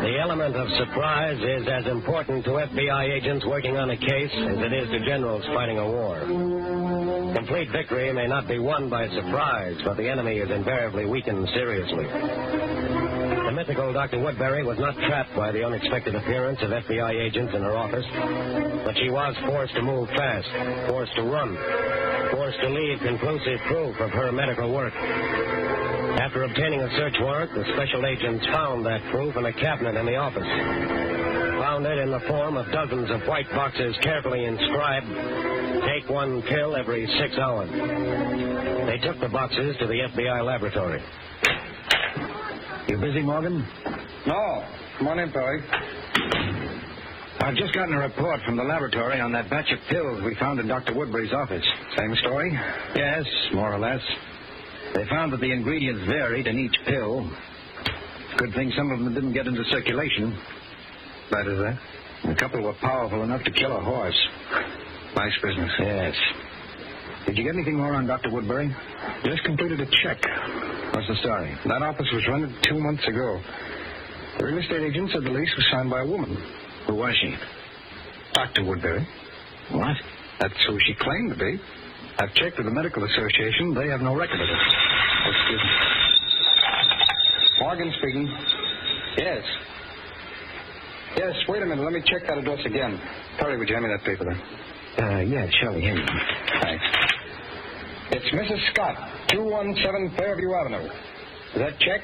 The element of surprise is as important to FBI agents working on a case as it is to generals fighting a war. Complete victory may not be won by surprise, but the enemy is invariably weakened seriously. The mythical Dr. Woodbury was not trapped by the unexpected appearance of FBI agents in her office, but she was forced to move fast, forced to run, forced to leave conclusive proof of her medical work. After obtaining a search warrant, the special agents found that proof in a cabinet in the office. Found it in the form of dozens of white boxes carefully inscribed, "Take one pill every 6 hours." They took the boxes to the FBI laboratory. You busy, Morgan? No. Come on in, Perry. I've just gotten a report from the laboratory on that batch of pills we found in Dr. Woodbury's office. Same story? Yes, more or less. They found that the ingredients varied in each pill. Good thing some of them didn't get into circulation. That is that? A couple were powerful enough to kill a horse. Nice business. Yes. Did you get anything more on Dr. Woodbury? Just completed a check. What's the story? That office was rented 2 months ago. The real estate agent said the lease was signed by a woman. Who was she? Dr. Woodbury. What? That's who she claimed to be. I've checked with the Medical Association. They have no record of it. Excuse me. Morgan speaking. Yes. Yes, wait a minute. Let me check that address again. Perry, would you hand me that paper there? Yeah, surely. Here you go. Thanks. It's Mrs. Scott, 217 Fairview Avenue. Is that check?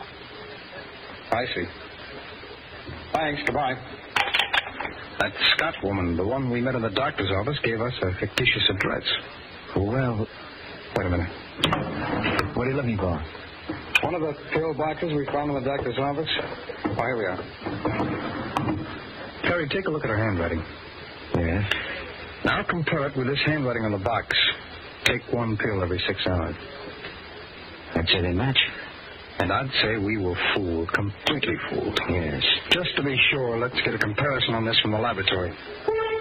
I see. Thanks. Goodbye. That Scott woman, the one we met in the doctor's office, gave us a fictitious address. Well, wait a minute. What are you looking for? One of the pill boxes we found in the doctor's office. Oh, here we are. Terry, take a look at her handwriting. Yes. Now compare it with this handwriting on the box. Take one pill every 6 hours. I'd say they match. And I'd say we were fooled, completely fooled. Yes. Just to be sure, let's get a comparison on this from the laboratory.